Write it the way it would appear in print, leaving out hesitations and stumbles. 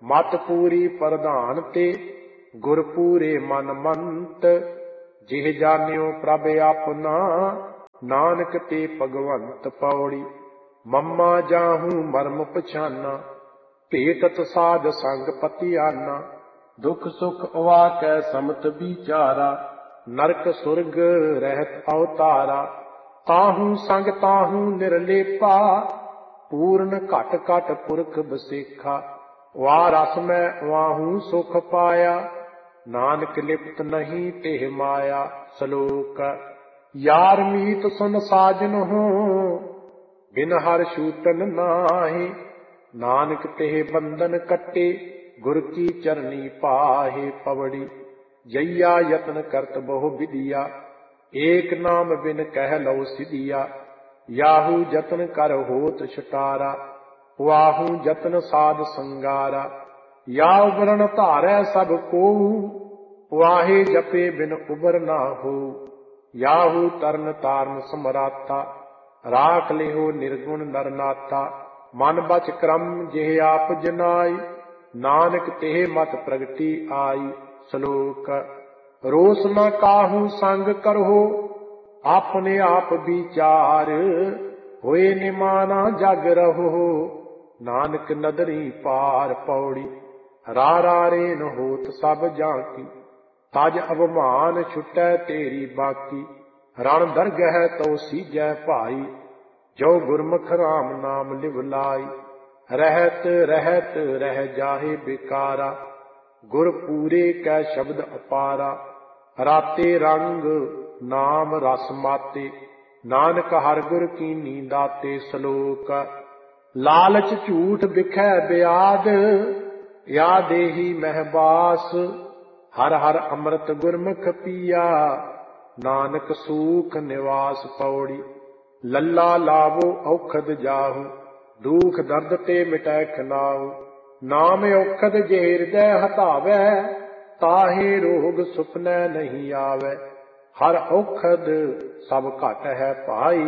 ਮਤ ਪੂਰੀ ਪ੍ਰਧਾਨ ਤੇ ਗੁਰ ਪੂਰੇ ਮਨ ਮੰਤ। ਜਿਹ ਜਾਣਿਓ ਪ੍ਰਭ ਆਪਣਾ ਨਾਨਕ ਤੇ ਭਗਵੰਤ ਪੌੜੀ। ਮਮਾ ਜਾਹੂ ਮਰਮ ਪਛਾਨਾ ਭੇਟਤ ਸਾਧ ਸੰਗ ਪਤਿਆਨਾ। ਦੁਖ ਸੁਖ ਅਵਾਕੈ ਸਮਤ ਵਿਚਾਰਾ ਨਰਕ ਸੁਰਗ ਰਹਿਤ ਅਵਤਾਰਾ। ਤਾਹੂ ਸੰਗ ਤਾਹੂ ਨਿਰਲੇਪਾ ਪੂਰਨ ਘਟ ਘਟ ਪੁਰਖ ਬਸੇਖਾ। ਵਾ ਰਸ ਮੈਂ ਵਾਹੂ ਸੁਖ ਪਾਇਆ ਨਾਨਕ ਲਿਪਤ ਨਹੀਂ ਤਿਹ ਮਾਇਆ। ਸਲੋਕ ਯਾਰ ਮੀਤ ਸੁਨ ਸਾਜਨ ਹੋ ਬਿਨ ਹਰ ਛੂਟਨ ਨਾਹੀ। ਨਾਨਕ ਤਿਹ ਬੰਧਨ ਕੱਟੇ ਗੁਰ ਕੀ ਚਰਨੀ ਪਾਹੇ। ਪਵੜੀ ਜਈਆ ਯਤਨ ਕਰਤ ਬਹੁ ਵਿਦਿਆ ਏਕ ਨਾਮ ਬਿਨ ਕਹਿ ਲਉ ਸਿਧਿਆ। ਯਾਹੂ ਜਤਨ ਕਰ ਹੋਤ ਛੁਟਾਰਾ ਵਾਹੂ ਜਤਨ ਸਾਧ ਸੰਗਾਰਾ। ਯਾਹੁ ਬਰਨ ਧਾਰੈ ਸਭ ਕੋਊ ਵਾਹੇ ਜਪੇ ਬਿਨ ਉਬਰ ਨਾ ਹੋਊ। ਯਾਹੂ ਤਰਨ ਤਾਰਨ ਸਮਰਾਤਾ ਰਾਖ ਲਿਓ ਨਿਰਗੁਣ ਨਰ ਨਾਥਾ। ਮਨ ਬਚ ਕਰਮ ਜਿਹ ਆਪ ਜਨਾਈ ਨਾਨਕ ਤਿਹ ਮਤ ਪ੍ਰਗਟੀ ਆਈ। ਸਲੋਕ ਰੋਸ ਨ ਕਾਹੂ ਸੰਗ ਕਰਹੁ ਆਪਣੇ ਆਪ ਵਿਚਾਰ। ਹੋਏ ਨਿਮਾਨਾ ਜਗ ਰਹੋ ਨਾਨਕ ਨਦਰੀ ਪਾਰ। ਪੌੜੀ ਰਾ ਰੇਨ ਹੋਤ ਸਭ ਜਾਂਕੀ ਤਜ ਅਭਮਾਨ ਛੁਟੈ ਤੇਰੀ ਬਾਕੀ। ਰਣ ਦਰਗਹਿ ਤਉ ਸੀਜੈ ਭਾਈ ਜੋ ਗੁਰਮੁਖ ਰਾਮ ਨਾਮ ਲਿਵ ਲਾਈ। ਰਹਿਤ ਰਹਿਤ ਰਹਿ ਜਾਹੇ ਬਿਕਾਰਾ ਗੁਰ ਪੂਰੇ ਕੈ ਸ਼ਬਦ ਅਪਾਰਾ। ਰਾਤੇ ਰੰਗ ਨਾਮ ਰਸ ਮਾਤੇ ਨਾਨਕ ਹਰਿ ਗੁਰ ਕੀਨੀ ਦਾਤੇ। ਸਲੋਕ ਲਾਲਚ ਝੂਠ ਬਿਖੈ ਬਿਆਦ ਯਾ ਦੇਹੀ ਮਹਿਬਾਸ। ਹਰ ਹਰ ਅੰਮ੍ਰਿਤ ਗੁਰਮੁਖ ਪੀਆ ਨਾਨਕ ਸੂਖ ਨਿਵਾਸ। ਪੌੜੀ ਲੱਲਾ ਲਾਵੋ ਔਖਦ ਜਾਹੂ ਦੁਖ ਦਰਦ ਤੇ ਮਿਟੈ ਖਨਾਉ। ਨਾਮ ਔਖਦ ਜੇ ਹਿਰਦੈ ਹਟਾਵੈ ਤਾਹੇ ਰੋਗ ਸੁਪਨੈ ਨਹੀਂ ਆਵੈ। ਹਰ ਔਖਦ ਸਭ ਘਟ ਹੈ ਭਾਈ